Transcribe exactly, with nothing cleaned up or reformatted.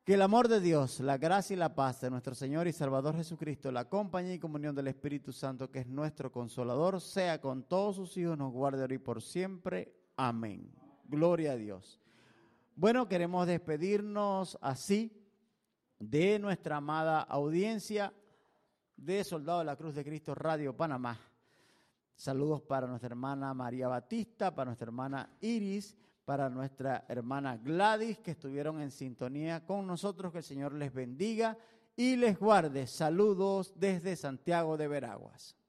Que el amor de Dios, la gracia y la paz de nuestro Señor y Salvador Jesucristo, la compañía y comunión del Espíritu Santo, que es nuestro consolador, sea con todos sus hijos, nos guarde ahora y por siempre. Amén. Gloria a Dios. Bueno, queremos despedirnos así de nuestra amada audiencia de Soldado de la Cruz de Cristo Radio Panamá. Saludos para nuestra hermana María Batista, para nuestra hermana Iris, para nuestra hermana Gladys, que estuvieron en sintonía con nosotros. Que el Señor les bendiga y les guarde. Saludos desde Santiago de Veraguas.